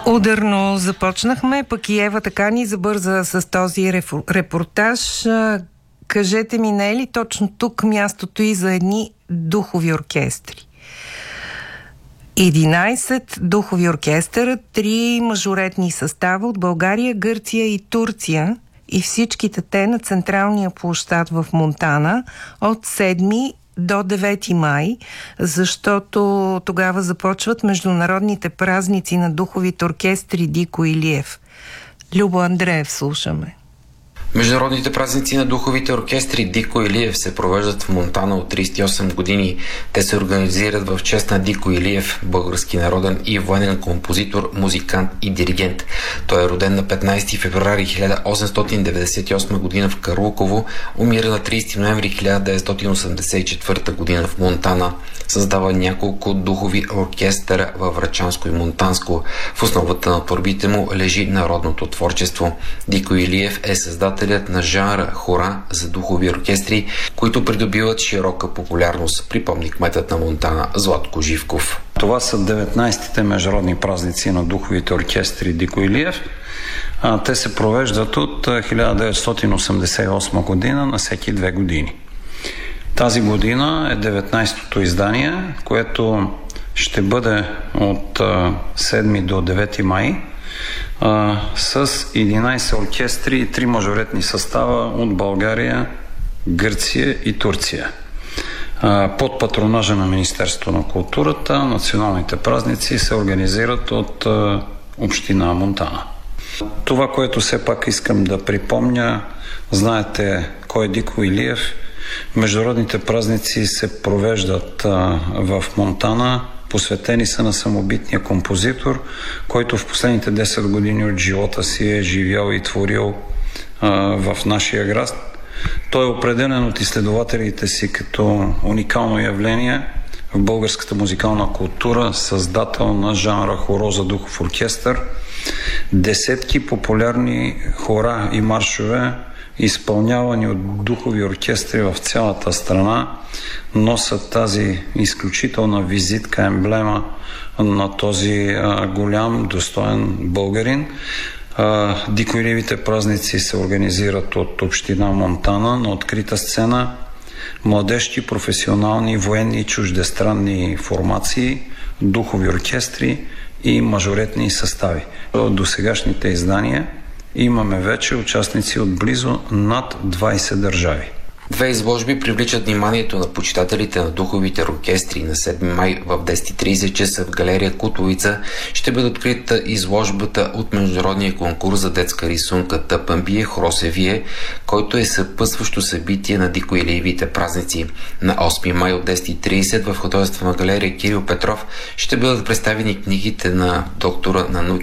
Ударно започнахме, пък и Ева така ни забърза с този репортаж. Кажете ми, не е ли точно тук мястото и за едни духови оркестри? 11 духови оркестъра, 3 мажоретни състава от България, Гърция и Турция, и всичките те на централния площад в Монтана от 7 до 9 май, защото тогава започват международните празници на духовите оркестри Дико Илиев. Любо Андреев, слушаме. Международните празници на духовите оркестри Дико Илиев се провеждат в Монтана от 38 години. Те се организират в чест на Дико Илиев, български народен и военен композитор, музикант и диригент. Той е роден на 15 февруари 1898 година в Карлуково, умира на 30 ноември 1984 година в Монтана. Създава няколко духови оркестъра във Врачанско и Монтанско. В основата на творбите му лежи народното творчество. Дико Илиев е създател на жанра хора за духови оркестри, които придобиват широка популярност, припомни кметът на Монтана Златко Живков. Това са 19-те международни празници на духовите оркестри Дико Илиев. Те се провеждат от 1988 година на всеки 2 години. Тази година е 19-то издание, което ще бъде от 7 до 9 май, с 11 оркестри и 3 мажоретни състава от България, Гърция и Турция. Под патронажа на Министерството на културата националните празници се организират от община Монтана. Това, което все пак искам да припомня, знаете кой е Дико Илиев. Международните празници се провеждат в Монтана, посветени са на самобитния композитор, който в последните 10 години от живота си е живял и творил в нашия град. Той е определен от изследователите си като уникално явление в българската музикална култура, създател на жанра хоро за духов оркестър. Десетки популярни хора и маршове, изпълнявани от духови оркестри в цялата страна, носят тази изключителна визитка, емблема на този голям, достоен българин. Дико Илиевите празници се организират от община Монтана на открита сцена. Младежки, професионални, военни и чуждестранни формации, духови оркестри и мажоретни състави. До сегашните издания имаме вече участници от близо над 20 държави. 2 изложби привличат вниманието на почитателите на духовите оркестри. На 7 май в 10:30 часа в галерия Кутовица ще бъде открита изложбата от международния конкурс за детска рисунка Тъпъмбие Хросевие, който е съпътстващо събитие на Дико Илиевите празници. На 8 май от 10:30 в художествена галерия Кирил Петров ще бъдат представени книгите на доктора на